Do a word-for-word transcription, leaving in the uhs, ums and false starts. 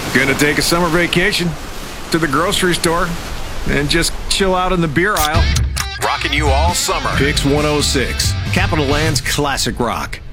Gonna take a summer vacation to the grocery store and just chill out in the beer aisle. Rocking you all summer. Pix one oh six, Capital Land's classic rock.